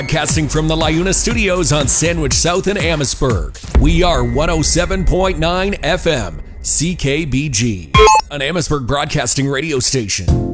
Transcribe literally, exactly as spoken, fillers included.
Broadcasting from the LiUNA Studios on Sandwich South in Amherstburg. We are one oh seven point nine F M, C K B G, an Amherstburg broadcasting radio station.